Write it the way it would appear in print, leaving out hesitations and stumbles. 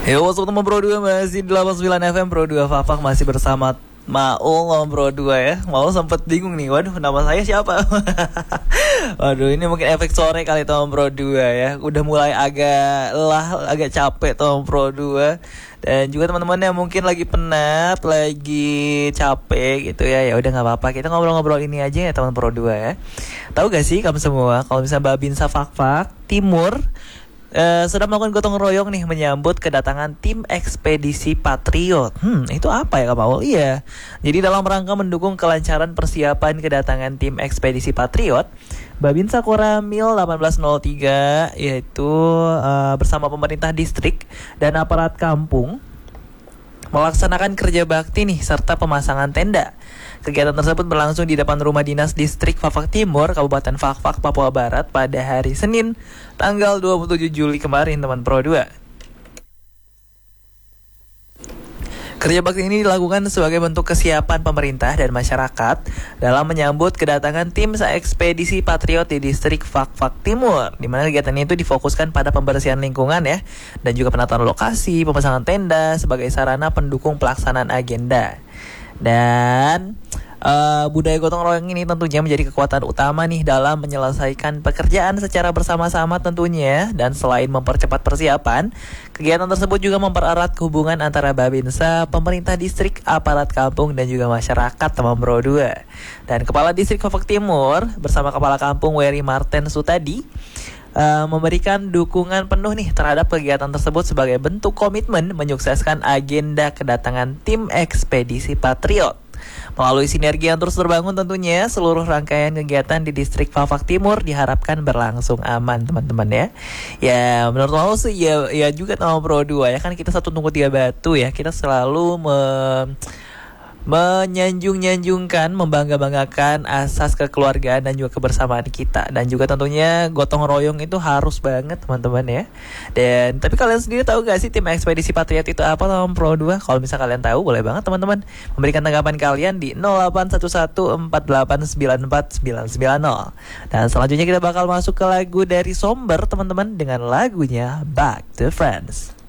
Yo, what's up teman Pro 2, masih di 89 FM Pro 2 Fafak, masih bersama Maul ngomong Pro 2 ya. Maul sempet bingung nih, waduh nama saya siapa? Waduh, ini mungkin efek sore kali teman Pro 2 ya. Udah mulai agak capek teman Pro 2. Dan juga teman-teman yang mungkin lagi penat, lagi capek gitu ya. Ya udah enggak apa-apa, kita ngobrol-ngobrol ini aja ya teman Pro 2 ya. Tahu gak sih kamu semua kalau misalnya Babinsa Fak-Fak Timur sedang melakukan gotong royong nih menyambut kedatangan tim ekspedisi Patriot. Itu apa ya Kak Paul? Iya. Jadi dalam rangka mendukung kelancaran persiapan kedatangan tim ekspedisi Patriot, Babinsa Koramil 1803 yaitu bersama pemerintah distrik dan aparat kampung melaksanakan kerja bakti nih serta pemasangan tenda. Kegiatan tersebut berlangsung di depan rumah dinas distrik Fafak Timur, Kabupaten Fak-Fak, Papua Barat pada hari Senin, tanggal 27 Juli kemarin, teman Pro 2. Kerja bakti ini dilakukan sebagai bentuk kesiapan pemerintah dan masyarakat dalam menyambut kedatangan tim ekspedisi Patriot di distrik Fak-Fak Timur, di mana kegiatan itu difokuskan pada pembersihan lingkungan ya, dan juga penataan lokasi, pemasangan tenda sebagai sarana pendukung pelaksanaan agenda. Dan budaya gotong royong ini tentunya menjadi kekuatan utama nih dalam menyelesaikan pekerjaan secara bersama-sama tentunya. Dan selain mempercepat persiapan, kegiatan tersebut juga mempererat hubungan antara Babinsa, pemerintah distrik, aparat kampung, dan juga masyarakat teman Pro 2. Dan Kepala Distrik Fafak Timur bersama Kepala Kampung Wery Marten Sutadi memberikan dukungan penuh nih terhadap kegiatan tersebut sebagai bentuk komitmen menyukseskan agenda kedatangan tim ekspedisi Patriot. Melalui sinergi yang terus terbangun tentunya, seluruh rangkaian kegiatan di distrik Fafak Timur diharapkan berlangsung aman teman-teman ya. Ya menurut aku sih ya juga sama Pro 2 ya, kan kita satu tunggu tiga batu ya. Kita selalu menyanjung-nyanjungkan, membangga-banggakan asas kekeluargaan dan juga kebersamaan kita. Dan juga tentunya gotong royong itu harus banget teman-teman ya. Dan tapi kalian sendiri tahu gak sih tim ekspedisi Patriot itu apa teman Pro 2? Kalau misalnya kalian tahu boleh banget teman-teman memberikan tanggapan kalian di 081148494990. Dan selanjutnya kita bakal masuk ke lagu dari Somber teman-teman dengan lagunya Back to Friends.